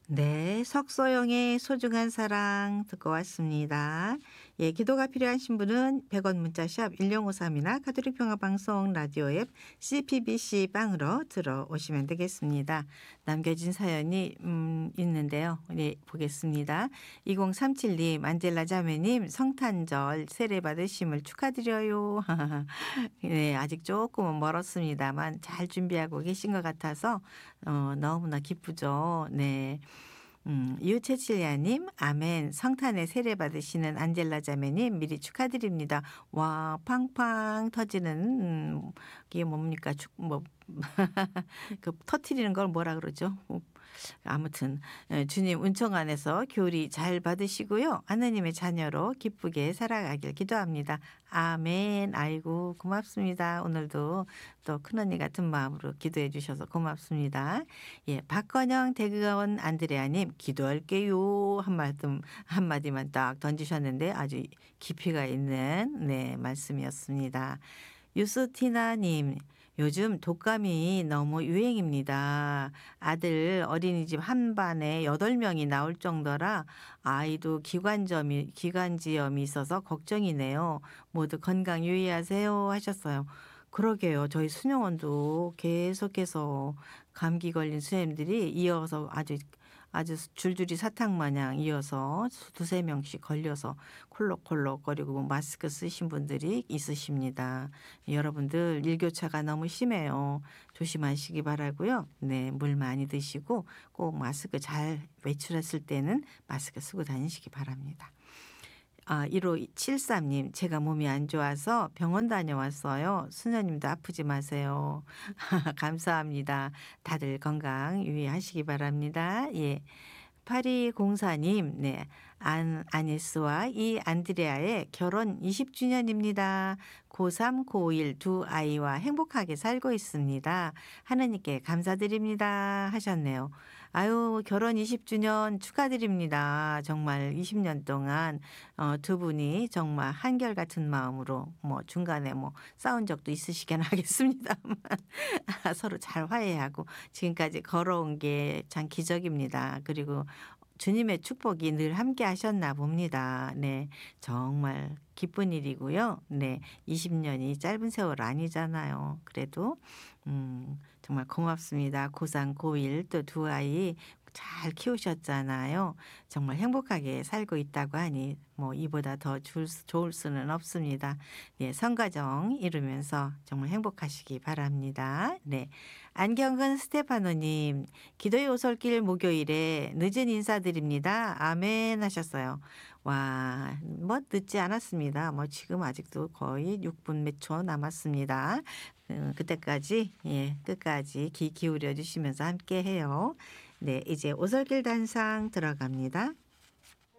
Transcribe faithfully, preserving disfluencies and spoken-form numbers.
네, 석소영의 소중한 사랑 듣고 왔습니다. 예, 기도가 필요하신 분은 백 원 문자샵 일공오삼이나 가톨릭 평화방송 라디오 앱 씨피비씨 빵으로 들어오시면 되겠습니다. 남겨진 사연이 음, 있는데요. 네, 보겠습니다. 이공삼칠님 안젤라 자매님 성탄절 세례 받으심을 축하드려요. 네, 아직 조금은 멀었습니다만 잘 준비하고 계신 것 같아서 어, 너무나 기쁘죠. 네. 음, 유채칠야님, 아멘. 성탄에 세례 받으시는 안젤라 자매님 미리 축하드립니다. 와, 팡팡 터지는 음, 이게 뭡니까? 축, 뭐, 그 터트리는 걸 뭐라 그러죠? 아무튼 예, 주님 은총 안에서 교리 잘 받으시고요. 하느님의 자녀로 기쁘게 살아가길 기도합니다. 아멘. 아이고 고맙습니다. 오늘도 또 큰언니 같은 마음으로 기도해 주셔서 고맙습니다. 예, 박건영 대구원 안드레아님 기도할게요 한 말씀 한마디만 딱 던지셨는데 아주 깊이가 있는 네 말씀이었습니다. 유스티나님 요즘 독감이 너무 유행입니다. 아들 어린이집 한 반에 여덟 명이 나올 정도라 아이도 기관점이, 기관지염이 있어서 걱정이네요. 모두 건강 유의하세요 하셨어요. 그러게요. 저희 수녀원도 계속해서 감기 걸린 수녀님들이 이어서 아주 아주 줄줄이 사탕 마냥 이어서 두세 명씩 걸려서 콜록콜록거리고 뭐 마스크 쓰신 분들이 있으십니다. 여러분들 일교차가 너무 심해요. 조심하시기 바라고요. 네, 물 많이 드시고 꼭 마스크 잘 외출했을 때는 마스크 쓰고 다니시기 바랍니다. 아, 일오칠삼님 제가 몸이 안 좋아서 병원 다녀왔어요. 수녀님도 아프지 마세요. 감사합니다. 다들 건강 유의하시기 바랍니다. 예. 팔이공사님, 네. 안, 아니스와 이 안드레아의 결혼 이십 주년입니다. 고삼, 고일 두 아이와 행복하게 살고 있습니다. 하느님께 감사드립니다. 하셨네요. 아유, 결혼 이십 주년 축하드립니다. 정말 이십 년 동안 어, 두 분이 정말 한결같은 마음으로 뭐 중간에 뭐 싸운 적도 있으시긴 하겠습니다만 서로 잘 화해하고 지금까지 걸어온 게 참 기적입니다. 그리고 주님의 축복이 늘 함께 하셨나 봅니다. 네. 정말 기쁜 일이고요. 네. 이십 년이 짧은 세월 아니잖아요. 그래도 음, 정말 고맙습니다. 고삼, 고일 또 두 아이 잘 키우셨잖아요. 정말 행복하게 살고 있다고 하니 뭐 이보다 더 줄, 좋을 수는 없습니다. 네, 성가정 이루면서 정말 행복하시기 바랍니다. 네, 안경근 스테파노님 기도의 오솔길 목요일에 늦은 인사드립니다. 아멘 하셨어요. 와, 뭐 늦지 않았습니다. 뭐 지금 아직도 거의 육 분 몇 초 남았습니다. 음, 그때까지 예, 끝까지 귀 기울여 주시면서 함께 해요. 네, 이제 오솔길 단상 들어갑니다.